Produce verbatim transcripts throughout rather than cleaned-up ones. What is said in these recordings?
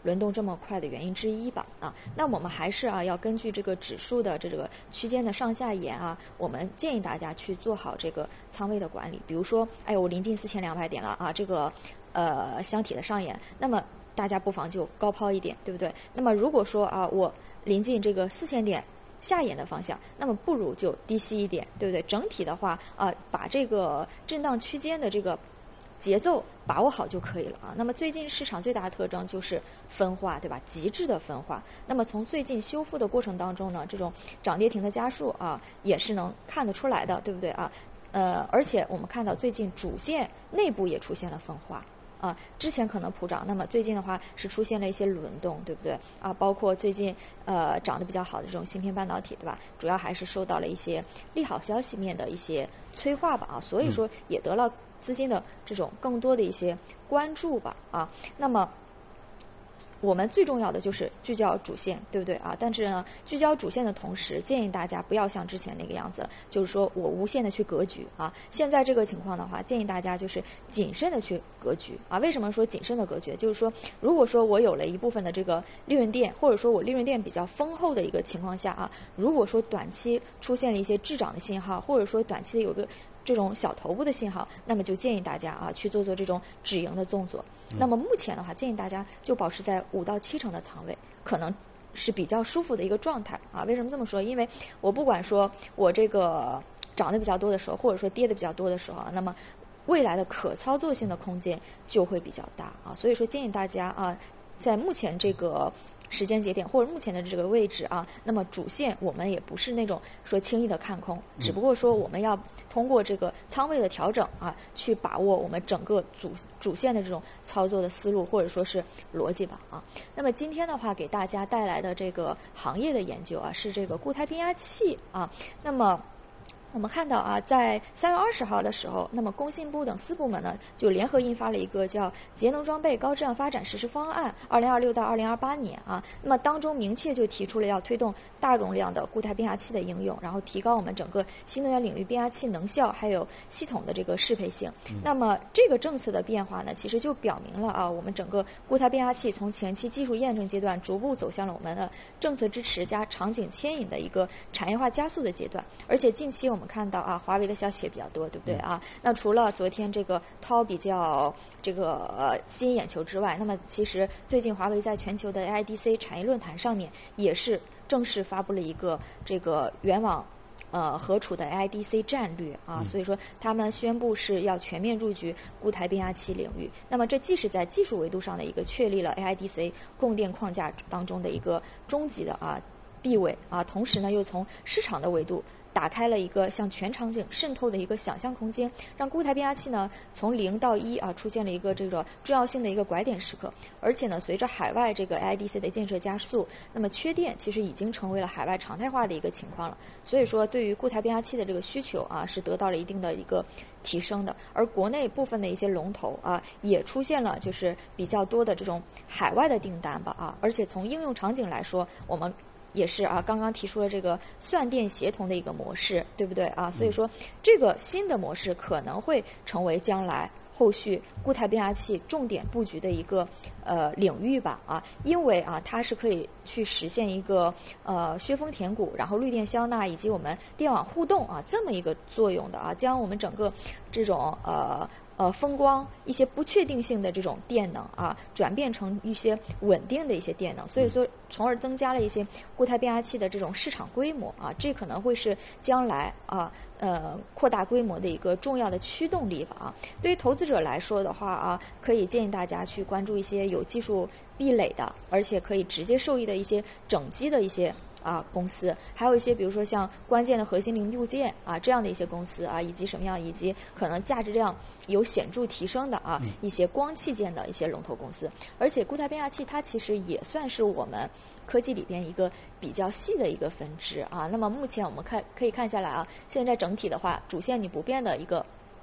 轮动这么快的原因之一吧啊。那我们还是啊要根据这个指数的这个区间的上下沿啊，我们建议大家去做好这个仓位的管理。比如说，哎，我临近四千两百点了啊，这个呃箱体的上沿，那么大家不妨就高抛一点，对不对？那么如果说啊我临近这个四千点下沿的方向，那么不如就低吸一点，对不对？整体的话啊、呃，把这个震荡区间的这个节奏把握好就可以了啊。那么最近市场最大的特征就是分化，对吧？极致的分化。那么从最近修复的过程当中呢，这种涨跌停的家数啊，也是能看得出来的，对不对啊？呃，而且我们看到最近主线内部也出现了分化。啊，之前可能普涨，那么最近的话是出现了一些轮动，对不对？啊，包括最近呃涨得比较好的这种芯片半导体，对吧？主要还是受到了一些利好消息面的一些催化吧，啊，所以说也得了资金的这种更多的一些关注吧，啊，那么。我们最重要的就是聚焦主线，对不对啊？但是呢，聚焦主线的同时，建议大家不要像之前那个样子，就是说我无限的去格局啊。现在这个情况的话，建议大家就是谨慎的去格局啊。为什么说谨慎的格局？就是说，如果说我有了一部分的这个利润垫，或者说我利润垫比较丰厚的一个情况下啊，如果说短期出现了一些滞涨的信号，或者说短期的有个这种小头部的信号，那么就建议大家啊去做做这种止盈的动作。那么目前的话，建议大家就保持在五到七成的仓位，可能是比较舒服的一个状态啊。为什么这么说？因为我不管说我这个涨得比较多的时候，或者说跌得比较多的时候啊，那么未来的可操作性的空间就会比较大啊。所以说建议大家啊，在目前这个时间节点或者目前的这个位置啊，那么主线我们也不是那种说轻易的看空，只不过说我们要通过这个仓位的调整啊，去把握我们整个主主线的这种操作的思路或者说是逻辑吧啊。那么今天的话，给大家带来的这个行业的研究啊，是这个固态变压器啊。那么我们看到啊，在三月二十号的时候，那么工信部等四部门呢就联合印发了一个叫《节能装备高质量发展实施方案（二零二六到二零二八年）》啊。那么当中明确就提出了要推动大容量的固态变压器的应用，然后提高我们整个新能源领域变压器能效还有系统的这个适配性。嗯、那么这个政策的变化呢，其实就表明了啊，我们整个固态变压器从前期技术验证阶段，逐步走向了我们的政策支持加场景牵引的一个产业化加速的阶段。而且近期我们看到啊，华为的消息也比较多，对不对啊？那除了昨天这个涛比较这个呃吸引眼球之外，那么其实最近华为在全球的 A I D C 产业论坛上面也是正式发布了一个这个元网呃合处的 A I D C 战略啊，所以说他们宣布是要全面入局固态变压器领域。那么这既是在技术维度上的一个确立了 A I D C 供电框架当中的一个终极的啊地位啊，同时呢又从市场的维度打开了一个向全场景渗透的一个想象空间，让固态变压器呢从零到一啊出现了一个这个重要性的一个拐点时刻。而且呢，随着海外这个 A I D C 的建设加速，那么缺电其实已经成为了海外常态化的一个情况了。所以说，对于固态变压器的这个需求啊，是得到了一定的一个提升的。而国内部分的一些龙头啊，也出现了就是比较多的这种海外的订单吧啊。而且从应用场景来说，我们也是啊，刚刚提出了这个算电协同的一个模式，对不对啊？所以说，这个新的模式可能会成为将来后续固态变压器重点布局的一个呃领域吧啊，因为啊，它是可以去实现一个呃削峰填谷，然后绿电消纳以及我们电网互动啊这么一个作用的啊，将我们整个这种呃。呃，风光一些不确定性的这种电能啊，转变成一些稳定的一些电能，所以说，从而增加了一些固态变压器的这种市场规模啊，这可能会是将来啊，呃，扩大规模的一个重要的驱动力吧啊。对于投资者来说的话啊，可以建议大家去关注一些有技术壁垒的，而且可以直接受益的一些整机的一些。啊，公司还有一些，比如说像关键的核心零部件啊这样的一些公司啊，以及什么样，以及可能价值量有显著提升的啊一些光器件的一些龙头公司。而且固态变压器它其实也算是我们科技里边一个比较细的一个分支啊。那么目前我们看可以看下来啊，现在整体的话，主线你不变的一个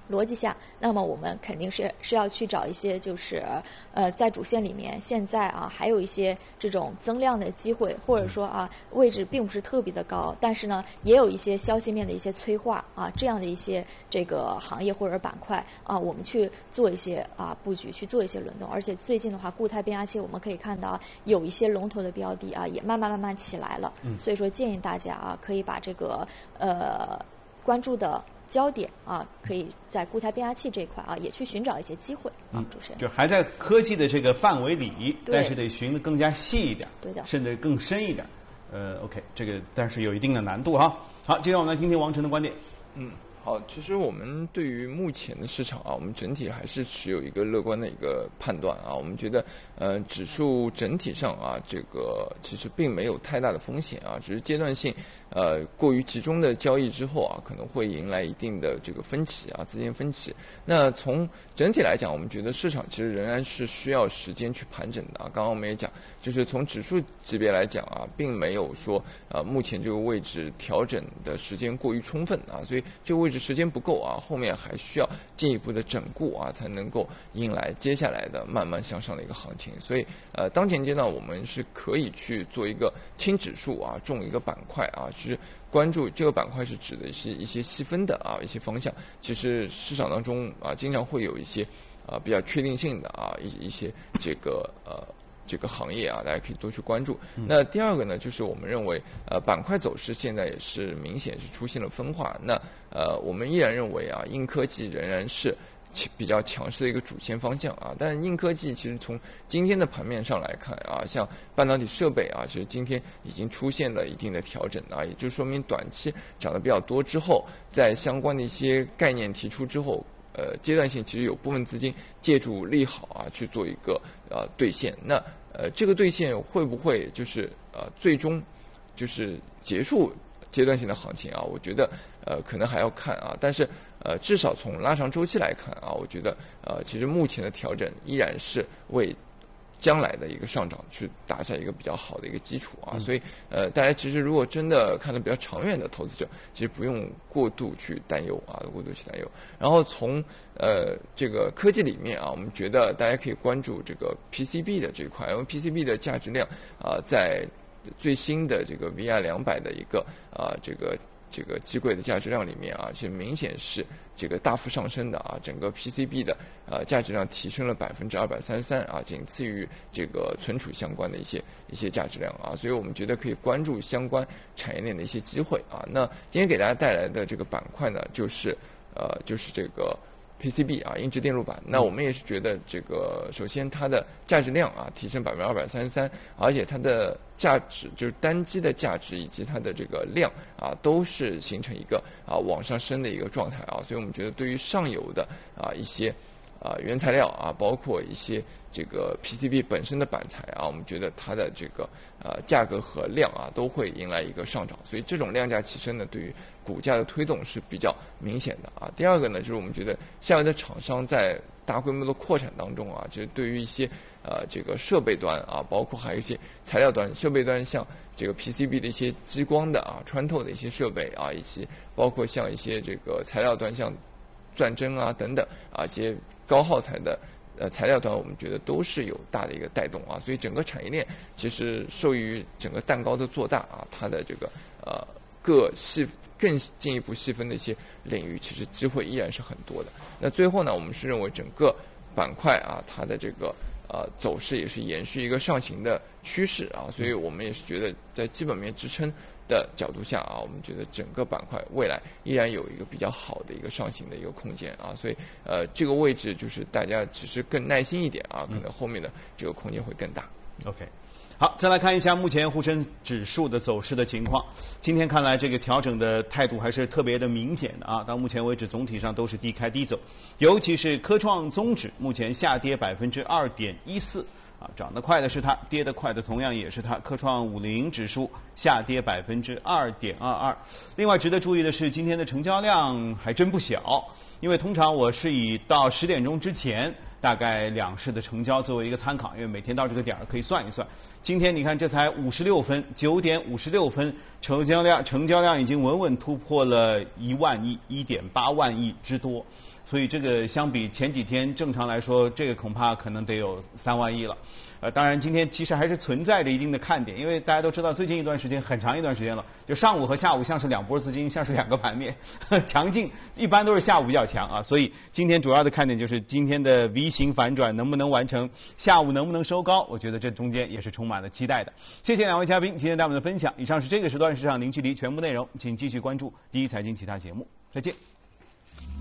逻辑下，那么我们肯定是是要去找一些就是呃在主线里面现在啊还有一些这种增量的机会，或者说啊位置并不是特别的高，但是呢也有一些消息面的一些催化啊这样的一些这个行业或者板块啊，我们去做一些啊布局，去做一些轮动。而且最近的话，固态变压器我们可以看到有一些龙头的标的啊也慢慢慢慢起来了，嗯，所以说建议大家啊可以把这个呃关注的焦点啊，可以在固态变压器这一块啊，也去寻找一些机会啊。主持人就还在科技的这个范围里，但是得寻得更加细一点， 对的， 甚至更深一点。呃 ，OK， 这个但是有一定的难度哈。好，接下来我们来听听王晨的观点。 嗯。好，其实我们对于目前的市场啊，我们整体还是持有一个乐观的一个判断啊。我们觉得，呃，指数整体上啊，这个其实并没有太大的风险啊，只是阶段性，呃，过于集中的交易之后啊，可能会迎来一定的这个分歧啊，资金分歧。那从整体来讲，我们觉得市场其实仍然是需要时间去盘整的啊。刚刚我们也讲，就是从指数级别来讲啊，并没有说啊，目前这个位置调整的时间过于充分啊，所以这个位置时间不够啊，后面还需要进一步的整固啊，才能够迎来接下来的慢慢向上的一个行情。所以呃，当前阶段我们是可以去做一个轻指数啊，重一个板块啊，就是关注这个板块是指的是一些细分的啊一些方向。其实市场当中啊，经常会有一些啊比较确定性的啊一一些这个呃。这个行业啊，大家可以多去关注。那第二个呢，就是我们认为，呃，板块走势现在也是明显是出现了分化。那呃，我们依然认为啊，硬科技仍然是比较强势的一个主线方向啊。但硬科技其实从今天的盘面上来看啊，像半导体设备啊，其实今天已经出现了一定的调整啊，也就说明短期涨得比较多之后，在相关的一些概念提出之后。呃，阶段性其实有部分资金借助利好啊去做一个呃兑现，那呃这个兑现会不会就是呃最终就是结束阶段性的行情啊？我觉得呃可能还要看啊，但是呃至少从拉长周期来看啊，我觉得呃其实目前的调整依然是为将来的一个上涨去打下一个比较好的一个基础啊，所以呃，大家其实如果真的看得比较长远的投资者，其实不用过度去担忧啊，过度去担忧。然后从呃这个科技里面啊，我们觉得大家可以关注这个 P C B 的这一块，因为 P C B 的价值量啊，在最新的这个 V I 两百的一个啊这个。这个机柜的价值量里面啊，其实明显是这个大幅上升的啊，整个 P C B 的呃价值量提升了百分之二百三十三啊，仅次于这个存储相关的一些一些价值量啊，所以我们觉得可以关注相关产业链的一些机会啊。那今天给大家带来的这个板块呢，就是呃就是这个。P C B 啊，硬质电路板，那我们也是觉得这个，首先它的价值量啊提升百分之二百三十三，而且它的价值就是单机的价值以及它的这个量啊，都是形成一个啊往上升的一个状态啊，所以我们觉得对于上游的啊一些啊原材料啊，包括一些这个 P C B 本身的板材啊，我们觉得它的这个呃价格和量啊都会迎来一个上涨，所以这种量价齐升呢，对于股价的推动是比较明显的啊。第二个呢，就是我们觉得下游的厂商在大规模的扩产当中啊，就是对于一些呃这个设备端啊，包括还有一些材料端，设备端像这个 P C B 的一些激光的啊、穿透的一些设备啊，以及包括像一些这个材料端像钻针啊等等啊一些高耗材的呃材料端，我们觉得都是有大的一个带动啊，所以整个产业链其实受益于整个蛋糕的做大啊，它的这个呃各细更进一步细分的一些领域，其实机会依然是很多的。那最后呢，我们是认为整个板块啊，它的这个呃走势也是延续一个上行的趋势啊，所以我们也是觉得在基本面支撑的角度下啊，我们觉得整个板块未来依然有一个比较好的一个上行的一个空间啊，所以呃这个位置就是大家只是更耐心一点啊，可能后面的这个空间会更大。 OK。好，再来看一下目前沪深指数的走势的情况。今天看来，这个调整的态度还是特别的明显的啊。到目前为止，总体上都是低开低走，尤其是科创综指，目前下跌百分之二点一四啊，涨得快的是它，跌得快的同样也是它。科创五零指数下跌百分之二点二二。另外值得注意的是，今天的成交量还真不小，因为通常我是以到十点钟之前大概两市的成交作为一个参考，因为每天到这个点儿可以算一算。今天你看这才五十六分，九点五十六分，成交量成交量已经稳稳突破了一万亿，一点八万亿之多。所以这个相比前几天，正常来说，这个恐怕可能得有三万亿了。呃，当然今天其实还是存在着一定的看点，因为大家都知道，最近一段时间很长一段时间了，就上午和下午像是两波资金，像是两个盘面，强劲，一般都是下午比较强啊。所以今天主要的看点就是今天的 V 型反转能不能完成，下午能不能收高，我觉得这中间也是充满了期待的。谢谢两位嘉宾今天带我们的分享。以上是这个时段市场零距离全部内容，请继续关注第一财经其他节目，再见。